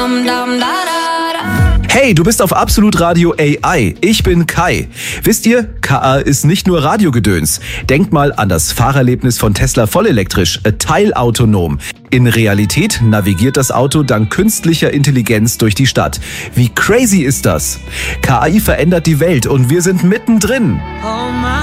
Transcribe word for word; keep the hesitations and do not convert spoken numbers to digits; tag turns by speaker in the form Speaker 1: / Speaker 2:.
Speaker 1: Hey, du bist auf Absolut Radio A I. Ich bin Kai. Wisst ihr, K A ist nicht nur Radiogedöns. Denkt mal an das Fahrerlebnis von Tesla vollelektrisch, teilautonom. In Realität navigiert das Auto dank künstlicher Intelligenz durch die Stadt. Wie crazy ist das? K I verändert die Welt und wir sind mittendrin.